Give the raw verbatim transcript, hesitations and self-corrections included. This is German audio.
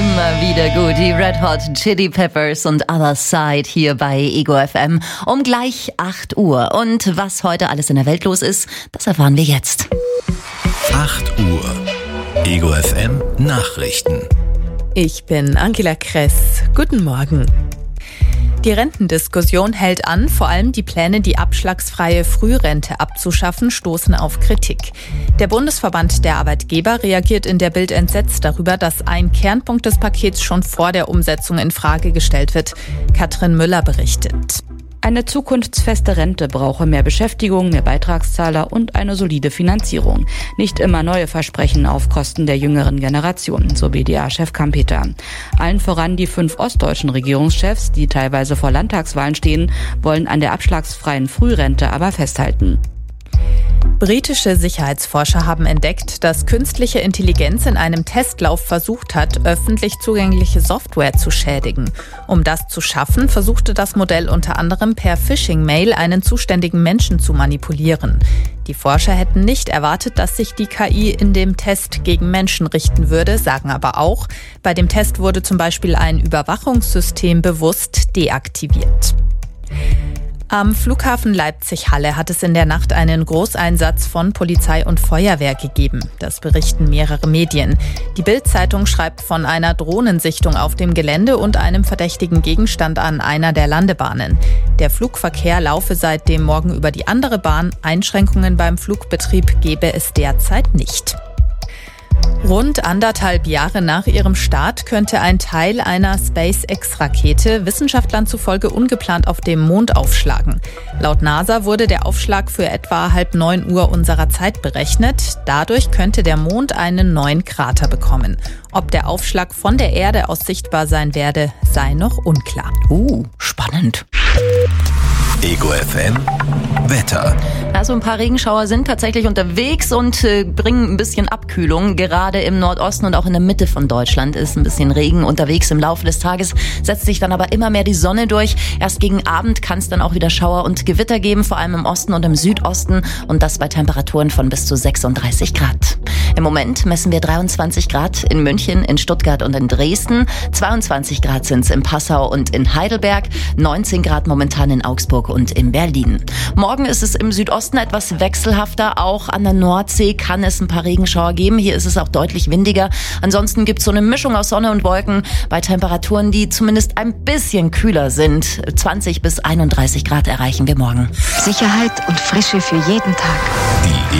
immer wieder gut. Die Red Hot Chili Peppers und Other Side hier bei Ego F M um gleich acht Uhr. Und was heute alles in der Welt los ist, das erfahren wir jetzt. acht Uhr. Ego F M Nachrichten. Ich bin Angela Kress. Guten Morgen. Die Rentendiskussion hält an. Vor allem die Pläne, die abschlagsfreie Frührente abzuschaffen, stoßen auf Kritik. Der Bundesverband der Arbeitgeber reagiert in der Bild entsetzt darüber, dass ein Kernpunkt des Pakets schon vor der Umsetzung in Frage gestellt wird. Katrin Müller berichtet. Eine zukunftsfeste Rente brauche mehr Beschäftigung, mehr Beitragszahler und eine solide Finanzierung. Nicht immer neue Versprechen auf Kosten der jüngeren Generation, so B D A-Chef Kampeter. Allen voran die fünf ostdeutschen Regierungschefs, die teilweise vor Landtagswahlen stehen, wollen an der abschlagsfreien Frührente aber festhalten. Britische Sicherheitsforscher haben entdeckt, dass künstliche Intelligenz in einem Testlauf versucht hat, öffentlich zugängliche Software zu schädigen. Um das zu schaffen, versuchte das Modell unter anderem per Phishing-Mail einen zuständigen Menschen zu manipulieren. Die Forscher hätten nicht erwartet, dass sich die K I in dem Test gegen Menschen richten würde, sagen aber auch, bei dem Test wurde zum Beispiel ein Überwachungssystem bewusst deaktiviert. Am Flughafen Leipzig-Halle hat es in der Nacht einen Großeinsatz von Polizei und Feuerwehr gegeben. Das berichten mehrere Medien. Die Bild-Zeitung schreibt von einer Drohnensichtung auf dem Gelände und einem verdächtigen Gegenstand an einer der Landebahnen. Der Flugverkehr laufe seit dem Morgen über die andere Bahn. Einschränkungen beim Flugbetrieb gebe es derzeit nicht. Rund anderthalb Jahre nach ihrem Start könnte ein Teil einer SpaceX-Rakete Wissenschaftlern zufolge ungeplant auf dem Mond aufschlagen. Laut NASA wurde der Aufschlag für etwa halb neun Uhr unserer Zeit berechnet. Dadurch könnte der Mond einen neuen Krater bekommen. Ob der Aufschlag von der Erde aus sichtbar sein werde, sei noch unklar. Uh, spannend. Ego F M Wetter. Also ein paar Regenschauer sind tatsächlich unterwegs und äh, bringen ein bisschen Abkühlung. Gerade im Nordosten und auch in der Mitte von Deutschland ist ein bisschen Regen unterwegs. Im Laufe des Tages setzt sich dann aber immer mehr die Sonne durch. Erst gegen Abend kann es dann auch wieder Schauer und Gewitter geben, vor allem im Osten und im Südosten. Und das bei Temperaturen von bis zu sechsunddreißig Grad. Im Moment messen wir dreiundzwanzig Grad in München, in Stuttgart und in Dresden. zweiundzwanzig Grad sind es in Passau und in Heidelberg. neunzehn Grad momentan in Augsburg und in Berlin. Morgen ist es im Südosten etwas wechselhafter. Auch an der Nordsee kann es ein paar Regenschauer geben. Hier ist es auch deutlich windiger. Ansonsten gibt es so eine Mischung aus Sonne und Wolken bei Temperaturen, die zumindest ein bisschen kühler sind. zwanzig bis einunddreißig Grad erreichen wir morgen. Sicherheit und Frische für jeden Tag. Die